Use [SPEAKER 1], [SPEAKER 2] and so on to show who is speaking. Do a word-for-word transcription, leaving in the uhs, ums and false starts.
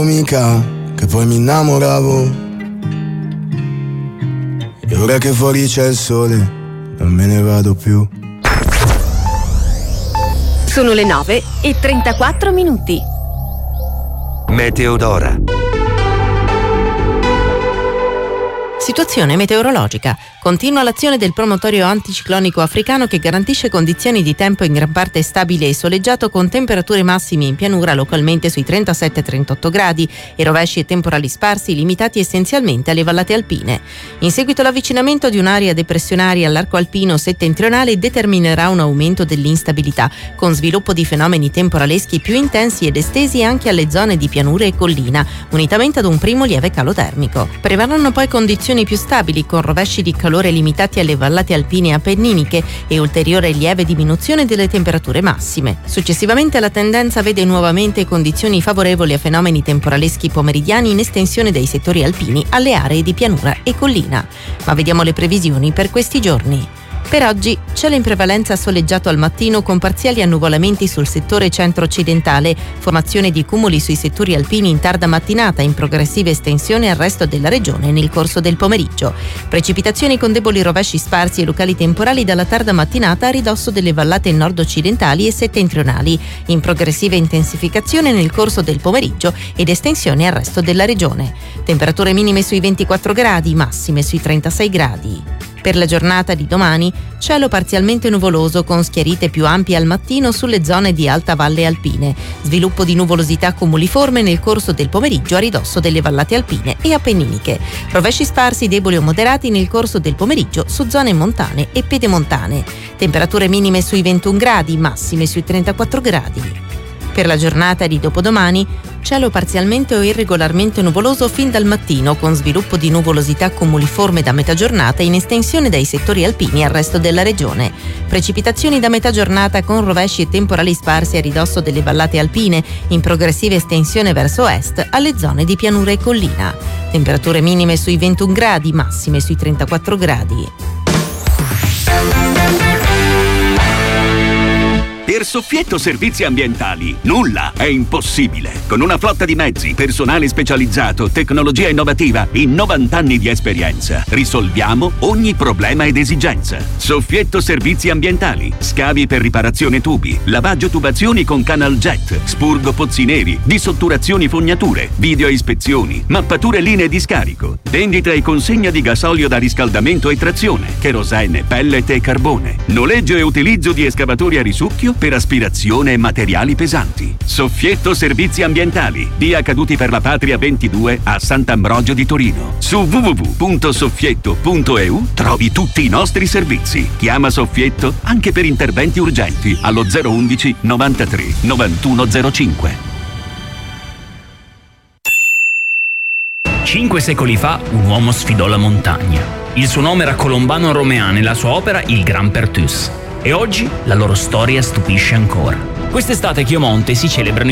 [SPEAKER 1] Mica che poi mi innamoravo, e ora che fuori c'è il sole non me ne vado più.
[SPEAKER 2] Sono le nove e trentaquattro minuti.
[SPEAKER 3] Meteodora.
[SPEAKER 4] Situazione meteorologica. Continua l'azione del promontorio anticiclonico africano che garantisce condizioni di tempo in gran parte stabile e soleggiato, con temperature massime in pianura localmente sui trentasette trentotto gradi e rovesci e temporali sparsi limitati essenzialmente alle vallate alpine. In seguito all'avvicinamento di un'area depressionaria all'arco alpino settentrionale determinerà un aumento dell'instabilità, con sviluppo di fenomeni temporaleschi più intensi ed estesi anche alle zone di pianura e collina, unitamente ad un primo lieve calo termico. Prevarranno poi condizioni più stabili, con rovesci di calore limitati alle vallate alpine appenniniche e ulteriore lieve diminuzione delle temperature massime. Successivamente la tendenza vede nuovamente condizioni favorevoli a fenomeni temporaleschi pomeridiani in estensione dai settori alpini alle aree di pianura e collina. Ma vediamo le previsioni per questi giorni. Per oggi cielo in prevalenza soleggiato al mattino, con parziali annuvolamenti sul settore centro-occidentale, formazione di cumuli sui settori alpini in tarda mattinata, in progressiva estensione al resto della regione nel corso del pomeriggio. Precipitazioni con deboli rovesci sparsi e locali temporali dalla tarda mattinata a ridosso delle vallate nord-occidentali e settentrionali, in progressiva intensificazione nel corso del pomeriggio ed estensione al resto della regione. Temperature minime sui ventiquattro gradi, massime sui trentasei gradi. Per la giornata di domani, cielo parzialmente nuvoloso con schiarite più ampie al mattino sulle zone di alta valle alpine, sviluppo di nuvolosità cumuliforme nel corso del pomeriggio a ridosso delle vallate alpine e appenniniche, rovesci sparsi deboli o moderati nel corso del pomeriggio su zone montane e pedemontane, temperature minime sui ventuno gradi, massime sui trentaquattro gradi. Per la giornata di dopodomani, cielo parzialmente o irregolarmente nuvoloso fin dal mattino, con sviluppo di nuvolosità cumuliforme da metà giornata in estensione dai settori alpini al resto della regione. Precipitazioni da metà giornata con rovesci e temporali sparsi a ridosso delle vallate alpine, in progressiva estensione verso est alle zone di pianura e collina. Temperature minime sui ventuno gradi, massime sui trentaquattro gradi.
[SPEAKER 5] Per Soffietto Servizi Ambientali nulla è impossibile. Con una flotta di mezzi, personale specializzato, tecnologia innovativa, in novanta anni di esperienza, risolviamo ogni problema ed esigenza. Soffietto Servizi Ambientali, scavi per riparazione tubi, lavaggio tubazioni con canal jet, spurgo pozzi neri, disotturazioni fognature, video ispezioni, mappature linee di scarico, vendita e consegna di gasolio da riscaldamento e trazione, kerosene, pellet e carbone, noleggio e utilizzo di escavatori a risucchio per aspirazione e materiali pesanti. Soffietto Servizi Ambientali, via Caduti per la Patria ventidue a Sant'Ambrogio di Torino. Su w w w punto soffietto punto e u trovi tutti i nostri servizi. Chiama Soffietto anche per interventi urgenti allo zero undici novantatré novantuno zero cinque.
[SPEAKER 6] Cinque secoli fa un uomo sfidò la montagna. Il suo nome era Colombano Romeano e la sua opera il Gran Pertus. E oggi la loro storia stupisce ancora. Quest'estate a Chiomonte si celebrano